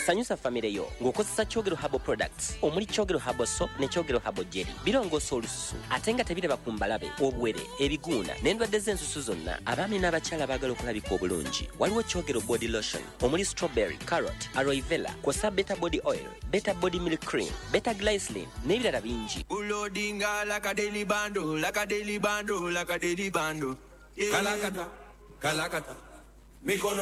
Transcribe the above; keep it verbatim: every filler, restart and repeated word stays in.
sanyusa famire yo ng'okozesa Kyogero Herbal Products omuli Kyogero Herbal Soap ne Kyogero Herbal Jelly. Birongoosa olususu ate nga tebiraba ku mbalabe, obwere, ebiguuna n'endwadde z'ensusu zonna. Abaami n'abakyala baagala okulabika obulungi. Waliwo Kyogero Body Lotion omuli strawberry, carrot, aloe vera, kw'ossa Beta Body Oil, Beta Body Milk Cream, Beta Glycerin n'ebirala bingi. Ulodinga like a daily bando, like a daily bando, like a daily bando. Kalakata, kalakata. Mikono